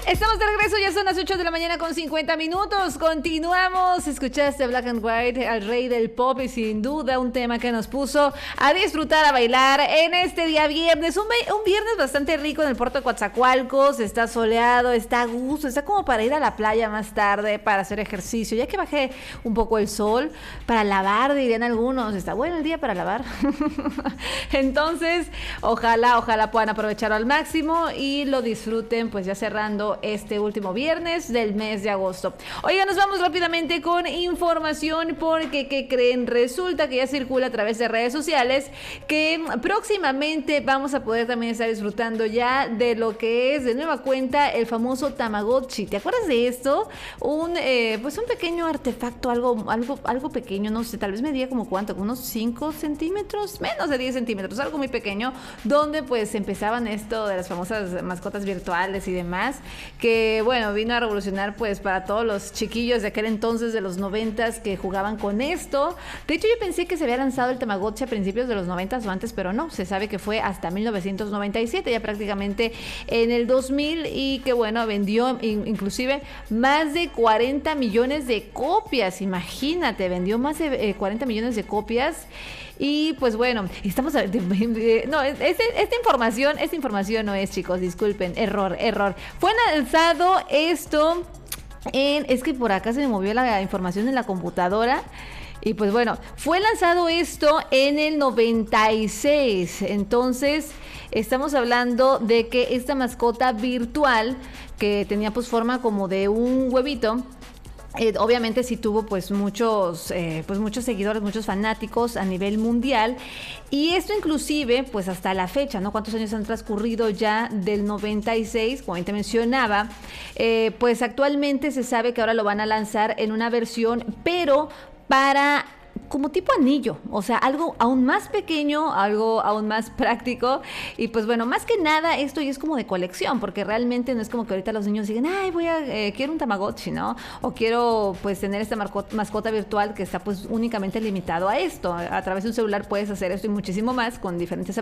Estamos de regreso, ya son las 8 de la mañana con 50 minutos. Continuamos. Escuchaste Black and White, al rey del pop, y sin duda un tema que nos puso a disfrutar, a bailar en este día viernes. Un viernes bastante rico en el puerto de Coatzacoalcos. Está soleado, está a gusto, está como para ir a la playa más tarde, para hacer ejercicio, ya que bajé un poco el sol, para lavar, dirían algunos. Está bueno el día para lavar. Entonces, ojalá puedan aprovecharlo al máximo y lo disfruten, pues ya cerrando este último viernes del mes de agosto. Oigan, nos vamos rápidamente con información porque, ¿qué creen? Resulta que ya circula a través de redes sociales que próximamente vamos a poder también estar disfrutando ya de lo que es de nueva cuenta el famoso Tamagotchi. ¿Te acuerdas de esto? Pues un pequeño artefacto, algo pequeño, no sé, tal vez medía como cuánto, unos 5 centímetros, menos de 10 centímetros, algo muy pequeño, donde pues empezaban esto de las famosas mascotas virtuales y demás, que bueno, vino a revolucionar pues para todos los chiquillos de aquel entonces de los 90s que jugaban con esto. De hecho, yo pensé que se había lanzado el Tamagotchi a principios de los 90s o antes, pero no, se sabe que fue hasta 1997, ya prácticamente en el 2000, y que bueno, vendió inclusive más de 40 millones de copias. Imagínate, vendió más de 40 millones de copias. Y pues bueno, estamos esta información no es, chicos, disculpen, error. Fue lanzado esto es que por acá se me movió la información en la computadora. Y pues bueno, fue lanzado esto en el 96. Entonces, estamos hablando de que esta mascota virtual, que tenía pues forma como de un huevito, obviamente sí tuvo pues muchos seguidores, muchos fanáticos a nivel mundial, y esto inclusive pues hasta la fecha, ¿no? ¿Cuántos años han transcurrido ya del 96? Como te mencionaba, pues actualmente se sabe que ahora lo van a lanzar en una versión, pero para como tipo anillo, o sea, algo aún más pequeño, algo aún más práctico. Y pues bueno, más que nada esto ya es como de colección, porque realmente no es como que ahorita los niños digan, ay, quiero un Tamagotchi, ¿no? O quiero pues tener esta mascota virtual que está pues únicamente limitado a esto. A través de un celular puedes hacer esto y muchísimo más con diferentes